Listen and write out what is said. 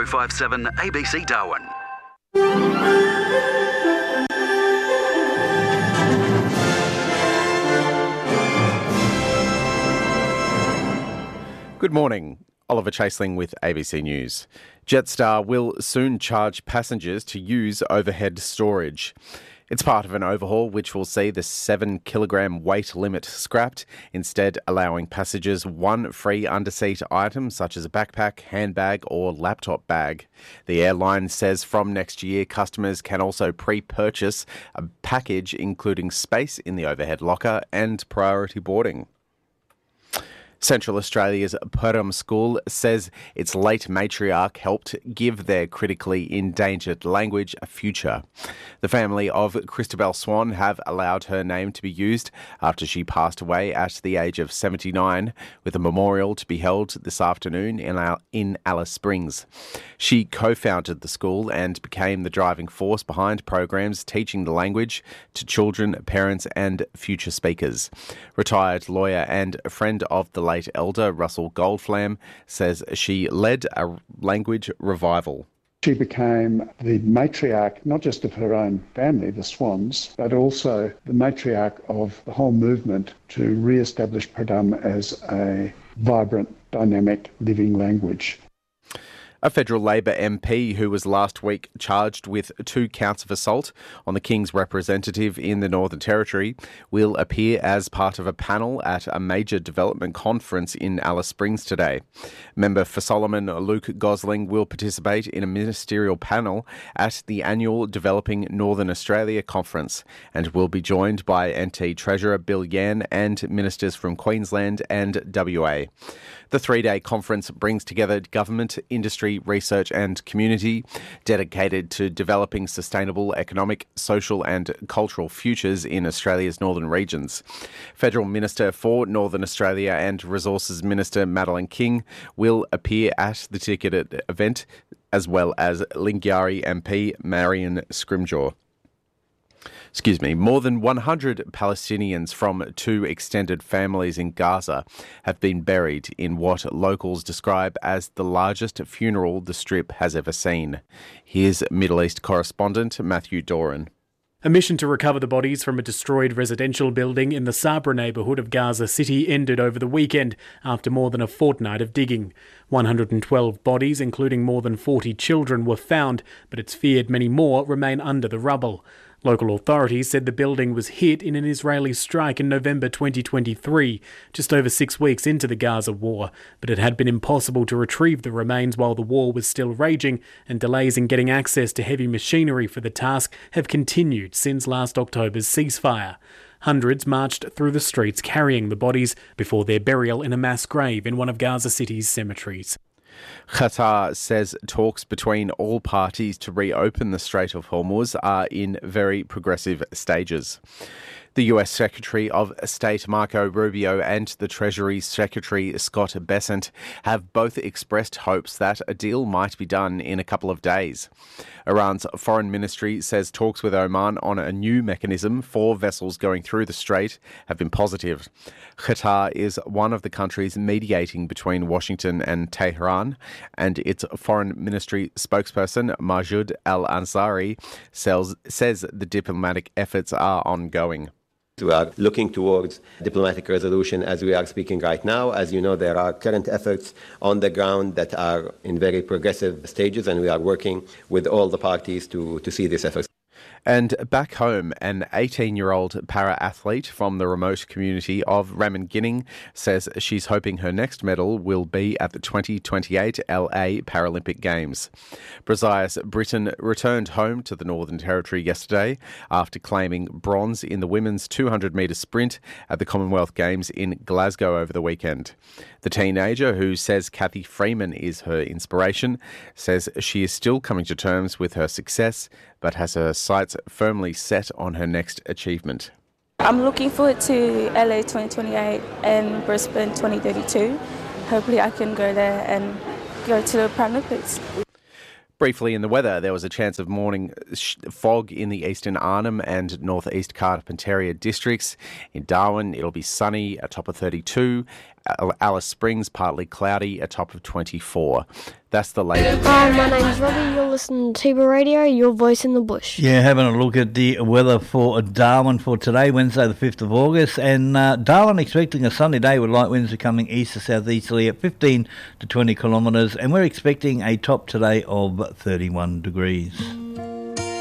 1057 ABC Darwin. Good morning. Oliver Chaseling with ABC News. Jetstar will soon charge passengers to use overhead storage. It's part of an overhaul which will see the 7-kilogram weight limit scrapped, instead allowing passengers one free underseat item such as a backpack, handbag or laptop bag. The airline says from next year customers can also pre-purchase a package including space in the overhead locker and priority boarding. Central Australia's Perham School says its late matriarch helped give their critically endangered language a future. The family of Christabel Swan have allowed her name to be used after she passed away at the age of 79, with a memorial to be held this afternoon in Alice Springs. She co-founded the school and became the driving force behind programs teaching the language to children, parents and future speakers. Retired lawyer and a friend of the late elder, Russell Goldflam, says she led a language revival. She became the matriarch, not just of her own family, the Swans, but also the matriarch of the whole movement to re-establish Perham as a vibrant, dynamic, living language. A federal Labor MP who was last week charged with 2 counts of assault on the King's representative in the Northern Territory will appear as part of a panel at a major development conference in Alice Springs today. Member for Solomon Luke Gosling will participate in a ministerial panel at the annual Developing Northern Australia conference and will be joined by NT Treasurer Bill Yan and ministers from Queensland and WA. The 3-day conference brings together government, industry, research and community dedicated to developing sustainable economic, social and cultural futures in Australia's northern regions. Federal Minister for Northern Australia and Resources Minister Madeleine King will appear at the ticketed event, as well as Lingiari MP Marion Scrimgeour. More than 100 Palestinians from 2 extended families in Gaza have been buried in what locals describe as the largest funeral the Strip has ever seen. Here's Middle East correspondent Matthew Doran. A mission to recover the bodies from a destroyed residential building in the Sabra neighbourhood of Gaza City ended over the weekend after more than a fortnight of digging. 112 bodies, including more than 40 children, were found, but it's feared many more remain under the rubble. Local authorities said the building was hit in an Israeli strike in November 2023, just over 6 weeks into the Gaza war, but it had been impossible to retrieve the remains while the war was still raging, and delays in getting access to heavy machinery for the task have continued since last October's ceasefire. Hundreds marched through the streets carrying the bodies before their burial in a mass grave in one of Gaza City's cemeteries. Qatar says talks between all parties to reopen the Strait of Hormuz are in very progressive stages. The US Secretary of State Marco Rubio and the Treasury Secretary Scott Bessent have both expressed hopes that a deal might be done in a couple of days. Iran's foreign ministry says talks with Oman on a new mechanism for vessels going through the strait have been positive. Qatar is one of the countries mediating between Washington and Tehran, and its foreign ministry spokesperson Majud Al-Ansari says the diplomatic efforts are ongoing. We are looking towards diplomatic resolution as we are speaking right now. As you know, there are current efforts on the ground that are in very progressive stages, and we are working with all the parties to see these efforts. And back home, an 18-year-old para-athlete from the remote community of Ramingining says she's hoping her next medal will be at the 2028 LA Paralympic Games. Brazias Britain returned home to the Northern Territory yesterday after claiming bronze in the women's 200-metre sprint at the Commonwealth Games in Glasgow over the weekend. The teenager, who says Kathy Freeman is her inspiration, says she is still coming to terms with her success, but has her sights firmly set on her next achievement. I'm looking forward to LA 2028 and Brisbane 2032. Hopefully I can go there and go to the Paralympics. Briefly in the weather, there was a chance of morning fog in the eastern Arnhem and northeast Carpentaria districts. In Darwin, it'll be sunny, a top of 32. Alice Springs, partly cloudy, a top of 24. That's the latest. Hi, my name's Robbie. You're listening to Tiba Radio, your voice in the bush. Yeah, having a look at the weather for Darwin for today, Wednesday the 5th of August. And Darwin expecting a sunny day with light winds coming east to southeasterly at 15 to 20 kilometres. And we're expecting a top today of 31 degrees.